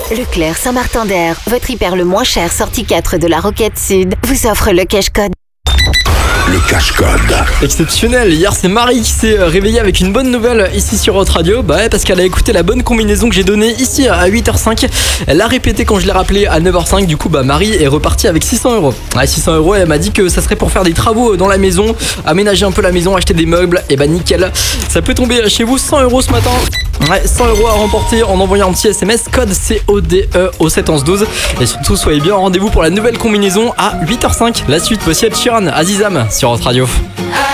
Leclerc Saint-Martin-d'Air, votre hyper le moins cher sortie 4 de la Roquette Sud, vous offre le cash code. Le cash code. Exceptionnel, hier c'est Marie qui s'est réveillée avec une bonne nouvelle ici sur Hot Radio. Bah ouais, parce qu'elle a écouté la bonne combinaison que j'ai donnée ici à 8h05. Elle l'a répété quand je l'ai rappelé à 9h05. Du coup bah Marie est repartie avec 600€. Ouais, 600€, elle m'a dit que ça serait pour faire des travaux dans la maison, aménager un peu la maison, acheter des meubles. Et bah nickel, ça peut tomber chez vous 100€ ce matin. Ouais, 100€ à remporter en envoyant un petit SMS code CODE au 71112. Et surtout soyez bien au rendez-vous pour la nouvelle combinaison à 8h05. La suite, voici Ed Sheeran, Azizam sur Hot Radio.